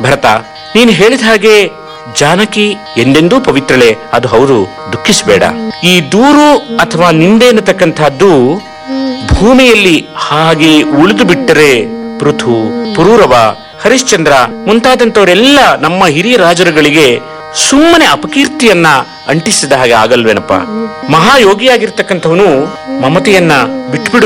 ಭರತ, ನೀನು ಹೇಳಿದ ಹಾಗೆ ಜಾನಕಿ ಎಂದೆಂದೂ ಪವಿತ್ರಳೆ, ಅದು ಹೌದು, ದುಃಖಿಸಬೇಡ. ಈ ದೂರು ಅಥವಾ ನಿಂದೆ ಎನ್ನತಕ್ಕಂತಹದ್ದು ಭೂಮಿಯಲ್ಲಿ ಹಾಗೆ ಉಳಿದು ಬಿಟ್ಟರೆ ಪೃಥು, ಪುರೂರವ, ಹರಿಶ್ಚಂದ್ರ ಮುಂತಾದಂತವರೆಲ್ಲ ನಮ್ಮ ಹಿರಿಯ ರಾಜರುಗಳಿಗೆ ಸುಮ್ಮನೆ ಅಪಕೀರ್ತಿಯನ್ನ ಅಂಟಿಸಿದ ಹಾಗೆ ಆಗಲ್ವೇನಪ್ಪ. ಮಹಾಯೋಗಿಯಾಗಿರ್ತಕ್ಕಂಥವನು ಮಮತೆಯನ್ನ ಬಿಟ್ಬಿಡು